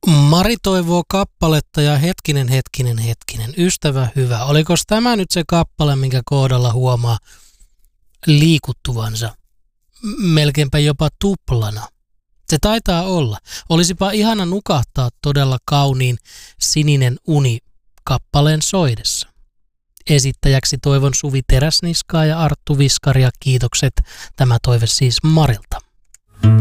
Mari toivoo kappaletta ja hetkinen. Ystävä hyvä. Oliko tämä nyt se kappale, minkä kohdalla huomaa liikuttuvansa? Melkeinpä jopa tuplana. Se taitaa olla. Olisipa ihana nukahtaa todella kauniin Sininen uni kappaleen soidessa. Esittäjäksi toivon Suvi Teräsniskaa ja Arttu Viskaria. Kiitokset. Tämä toive siis Marilta.